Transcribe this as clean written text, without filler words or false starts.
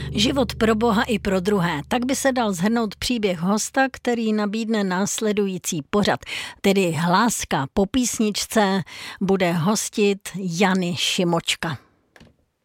Život pro Boha i pro druhé. Tak by se dal shrnout příběh hosta, který nabídne následující pořad. Tedy Hláska po písničce bude hostit Jany Šimočka.